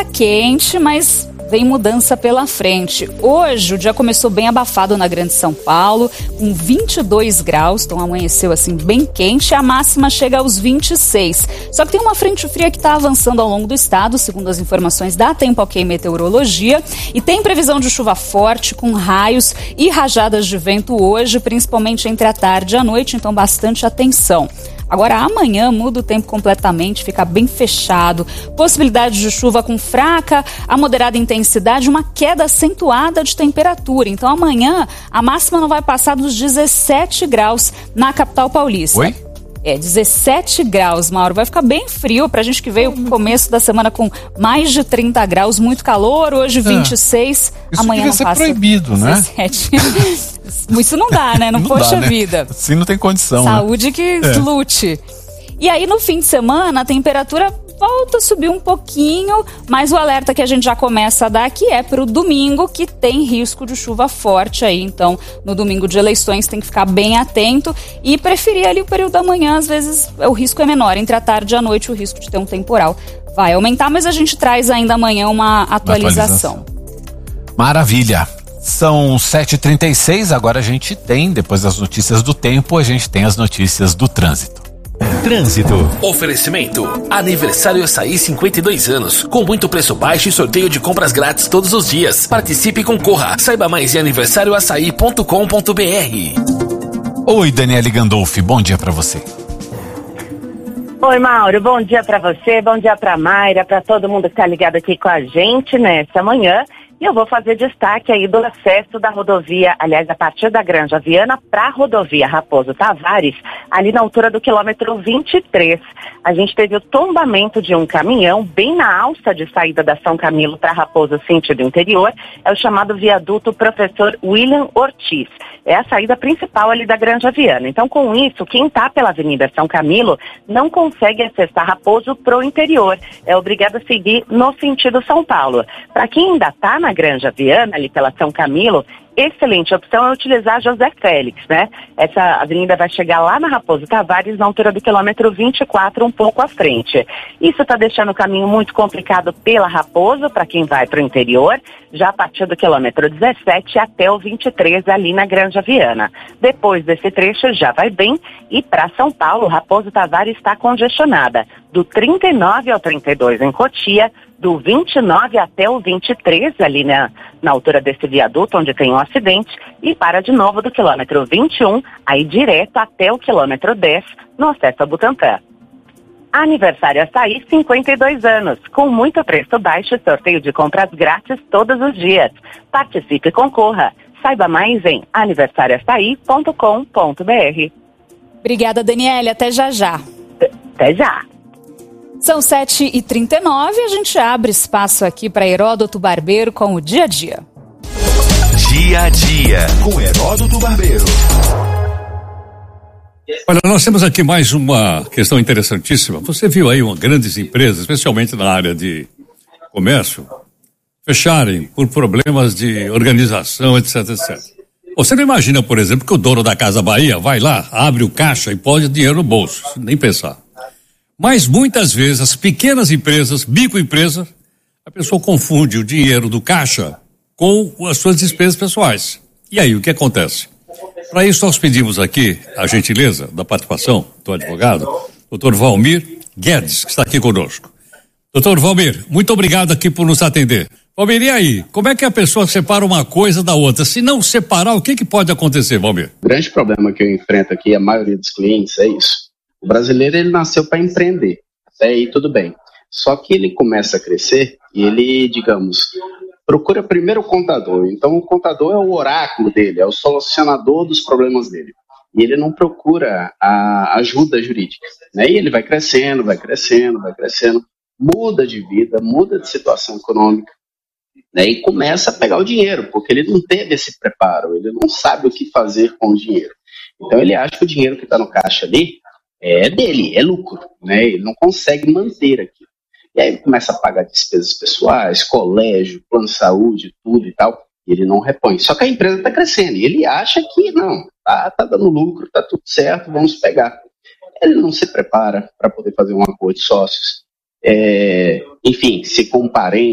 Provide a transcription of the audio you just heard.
tá quente, mas vem mudança pela frente. Hoje o dia começou bem abafado na Grande São Paulo, com 22 graus, então amanheceu assim bem quente, a máxima chega aos 26. Só que tem uma frente fria que está avançando ao longo do estado, segundo as informações da Tempo Ok Meteorologia, e tem previsão de chuva forte com raios e rajadas de vento hoje, principalmente entre a tarde e a noite, então bastante atenção. Agora, amanhã muda o tempo completamente, fica bem fechado. Possibilidade de chuva com fraca a moderada intensidade, uma queda acentuada de temperatura. Então, amanhã, a máxima não vai passar dos 17 graus na capital paulista. Oi? 17 graus, Mauro. Vai ficar bem frio pra gente que veio no começo da semana com mais de 30 graus, muito calor. Hoje 26, amanhã não passa. Isso devia ser proibido, 17. Isso não dá, né? Não poxa dá, né? Vida. Assim não tem condição. Saúde, né? Que lute. E aí, no fim de semana, a temperatura volta a subir um pouquinho, mas o alerta que a gente já começa a dar aqui é para o domingo, que tem risco de chuva forte aí. Então, no domingo de eleições tem que ficar bem atento e preferir ali o período da manhã, às vezes o risco é menor. Entre a tarde e a noite o risco de ter um temporal vai aumentar, mas a gente traz ainda amanhã uma atualização. Maravilha! São 7h36, agora a gente tem, depois das notícias do tempo, a gente tem as notícias do trânsito. Trânsito. Oferecimento. Aniversário Açaí 52 anos. Com muito preço baixo e sorteio de compras grátis todos os dias. Participe e concorra. Saiba mais em aniversarioaçaí.com.br. Oi, Daniele Gandolfi, bom dia pra você. Oi, Mauro, bom dia pra você, bom dia pra Mayra, pra todo mundo que tá ligado aqui com a gente nessa manhã. E eu vou fazer destaque aí do acesso da rodovia, aliás, a partir da Granja Viana para a rodovia Raposo Tavares, ali na altura do quilômetro 23. A gente teve o tombamento de um caminhão bem na alça de saída da São Camilo para Raposo, sentido interior. É o chamado viaduto Professor William Ortiz. É a saída principal ali da Granja Viana. Então, com isso, quem está pela Avenida São Camilo não consegue acessar Raposo para o interior. É obrigado a seguir no sentido São Paulo. Para quem ainda está na Granja Viana, ali pela São Camilo, excelente opção é utilizar José Félix, né? Essa avenida vai chegar lá na Raposo Tavares, na altura do quilômetro 24, um pouco à frente. Isso está deixando o caminho muito complicado pela Raposo, para quem vai para o interior, já a partir do quilômetro 17 até o 23, ali na Granja Viana. Depois desse trecho já vai bem, e para São Paulo, Raposo Tavares está congestionada, do 39 ao 32 em Cotia, do 29 até o 23, ali na altura desse viaduto, onde tem um acidente, e para de novo do quilômetro 21, aí direto até o quilômetro 10, no acesso a Butantã. Aniversário Açaí, 52 anos, com muito preço baixo e sorteio de compras grátis todos os dias. Participe e concorra. Saiba mais em aniversarioaçaí.com.br. Obrigada, Daniele. Até já já. Até já. São 7h39, a gente abre espaço aqui para Heródoto Barbeiro com o Dia a Dia. Dia a Dia, com Heródoto Barbeiro. Olha, nós temos aqui mais uma questão interessantíssima. Você viu aí grandes empresas, especialmente na área de comércio, fecharem por problemas de organização, etc, etc. Você não imagina, por exemplo, que o dono da Casa Bahia vai lá, abre o caixa e põe o dinheiro no bolso, nem pensar. Mas muitas vezes as pequenas empresas, microempresas, a pessoa confunde o dinheiro do caixa com as suas despesas pessoais. E aí, o que acontece? Para isso nós pedimos aqui a gentileza da participação do advogado, Dr. Valmir Guedes, que está aqui conosco. Dr. Valmir, muito obrigado aqui por nos atender. Valmir, e aí? Como é que a pessoa separa uma coisa da outra? Se não separar, o que pode acontecer, Valmir? O grande problema que eu enfrento aqui, a maioria dos clientes, é isso. O brasileiro, ele nasceu para empreender, até aí tudo bem. Só que ele começa a crescer e ele, digamos, procura primeiro o contador. Então o contador é o oráculo dele, é o solucionador dos problemas dele. E ele não procura a ajuda jurídica, né? E ele vai crescendo, muda de vida, muda de situação econômica, né? E começa a pegar o dinheiro, porque ele não teve esse preparo, ele não sabe o que fazer com o dinheiro. Então ele acha que o dinheiro que está no caixa ali é dele, é lucro, né? Ele não consegue manter aquilo. E aí ele começa a pagar despesas pessoais, colégio, plano de saúde, tudo e tal, e ele não repõe. Só que a empresa está crescendo, e ele acha que não, tá dando lucro, tá tudo certo, vamos pegar. Ele não se prepara para poder fazer um acordo de sócios. Enfim, se comparem